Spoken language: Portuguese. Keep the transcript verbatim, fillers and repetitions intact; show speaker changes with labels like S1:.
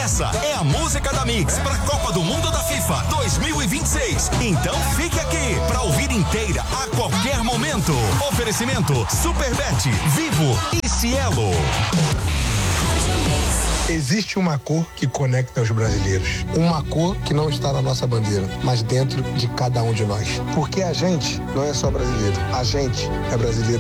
S1: Essa é a música da Mix pra Copa do Mundo da FIFA dois mil e vinte e seis. Então fique aqui pra ouvir inteira a qualquer momento. Oferecimento Superbet, Vivo e Cielo.
S2: Existe uma cor que conecta os brasileiros. Uma cor que não está na nossa bandeira, mas dentro de cada um de nós. Porque a gente não é só brasileiro. A gente é brasileiro